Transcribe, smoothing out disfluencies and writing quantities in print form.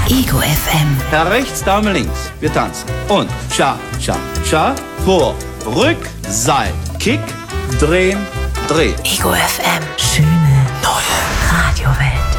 Ego FM. Herr rechts, Dame links. Wir tanzen. Und Cha, Cha, Cha. Vor, Rück, Seit, Kick, drehen, drehen. Ego FM. Schöne neue Radiowelt.